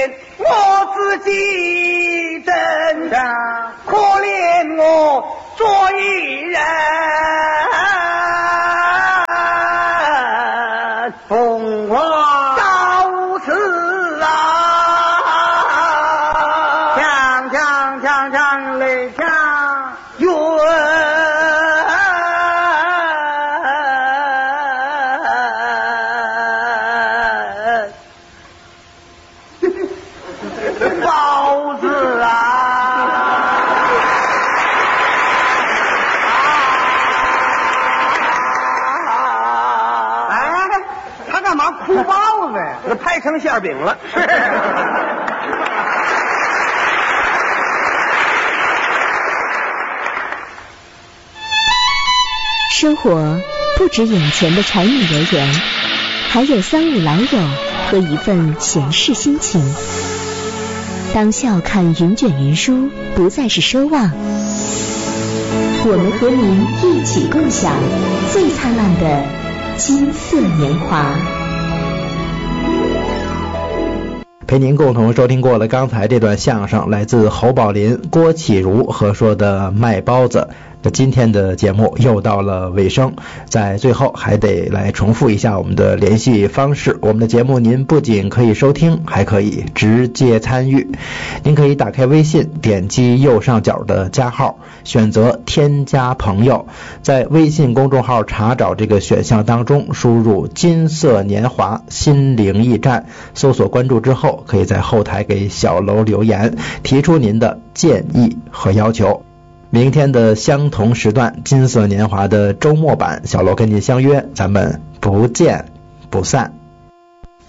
我自己真的可怜我做一人，凤凰到此啊，锵雷锵云。包子他干嘛哭包子呀？ 这拍成馅饼了。 生活不止眼前的柴米油盐，还有三五老友和一份闲适心情。当笑看云卷云舒不再是奢望，我们和您一起共享最灿烂的金色年华。 陪您共同收听过了刚才这段相声，来自侯宝林、郭启儒合说的卖包子。那今天的节目又到了尾声，在最后还得来重复一下我们的联系方式。我们的节目您不仅可以收听，还可以直接参与。您可以打开微信，点击右上角的加号，选择添加朋友，在微信公众号查找这个选项当中输入金色年华心灵驿站，搜索关注之后，可以在后台给小楼留言，提出您的建议和要求。明天的相同时段，金色年华的周末版，小楼跟您相约，咱们不见不散。